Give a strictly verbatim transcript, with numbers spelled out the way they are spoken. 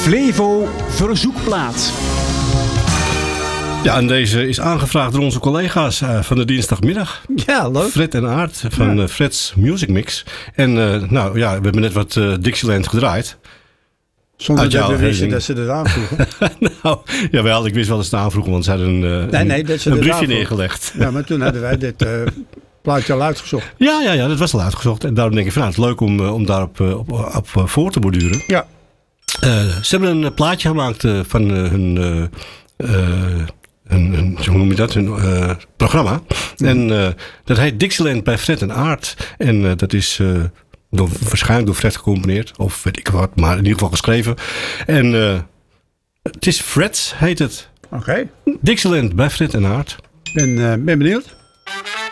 Flevo Verzoekplaat. Ja, en deze is aangevraagd door onze collega's uh, van de dinsdagmiddag. Ja, leuk. Fred en Aart van ja. uh, Fred's Music Mix. En uh, nou ja, we hebben net wat uh, Dixieland gedraaid. Zonder dat we wisten dat ze het aanvroegen. nou, jawel, ik wist wel dat ze het aanvroegen, want ze hadden een, uh, nee, nee, dat ze een briefje aanvroegen. neergelegd. Ja, maar toen hadden wij dit uh, plaatje al uitgezocht. Ja, ja, ja, dat was al uitgezocht. En daarom denk ik van, nou, het is leuk om, uh, om daarop uh, op, op, op voor te borduren. Ja. Uh, ze hebben een plaatje gemaakt uh, van uh, hun... Uh, uh, Een, een, hoe noem je dat? Een uh, programma. En uh, dat heet Dixieland bij Fred en Aart. En uh, dat is uh, door, waarschijnlijk door Fred gecomponeerd. Of weet ik wat, maar in ieder geval geschreven. En uh, het is Fred's, heet het. Oké. Okay. Dixieland bij Fred en Aart. Ik ben, uh, ben benieuwd.